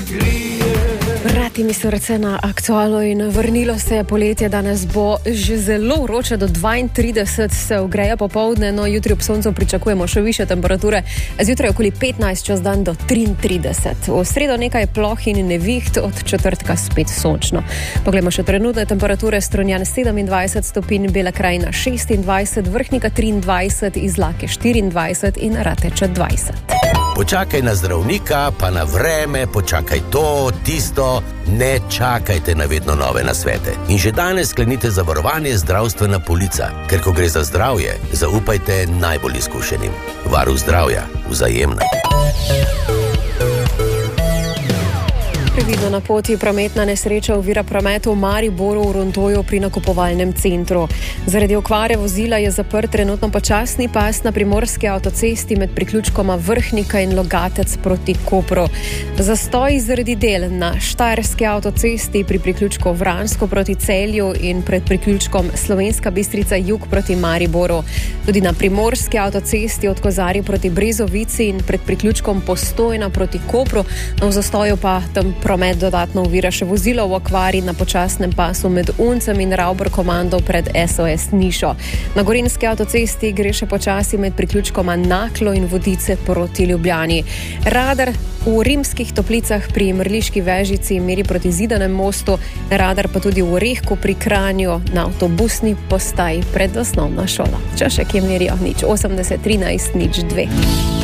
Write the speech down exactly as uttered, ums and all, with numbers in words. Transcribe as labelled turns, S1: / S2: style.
S1: Vrati mi srce na aktualno in vrnilo se je poletje. Danes bo že zelo vroče, do dvaintrideset se ogreje popoldne, no jutri ob soncu pričakujemo še više temperature, zjutraj okoli petnajst, čez dan do triintrideset. V sredo nekaj ploh in neviht, od četrtka spet sončno. Poglejmo še trenutne temperature. Strunjan sedemindvajset stopinj, Bela krajina šestindvajset, Vrhnika triindvajset, Izlake štiriindvajset in Rateče dvajset.
S2: Počakaj na zdravnika, pa na vreme, počakaj to, tisto, ne čakajte na vedno nove nasvete. In že danes sklenite zavarovanje zdravstvena polica, ker ko gre za zdravje, zaupajte najbolj izkušenim. Varuh zdravja, Vzajemna.
S1: Previdno na poti. Prometna nesreča ovira promet v Mariboru v Rondoju pri nakupovalnem centru. Zaradi okvare vozila je zaprt trenutno počasni pas na primorski avtocesti med priključkoma Vrhnika in Logatec proti Kopru. Zastoj zaradi del na Štajerski avtocesti pri priključku Vransko proti Celju in pred priključkom Slovenska Bistrica jug proti Mariboru. Tudi na primorski avtocesti od Kozarja proti Brezovici in pred priključkom Postojna proti Kopru. V zastoju pa tam promet dodatno ovira še vozilo v okvari na počasnem pasu med Uncem in Ravbor komando pred S O S Nišo. Na Gorenjski avtocesti gre še počasi med priključkoma Naklo in Vodice proti Ljubljani. Radar v Rimskih Toplicah pri Mrliški Vežici meri proti Zidanem mostu, radar pa tudi v Orehku pri Kranju na avtobusni postaji pred osnovno šolo. Če še kje merijo, nič osemdeset trinajst nič dve.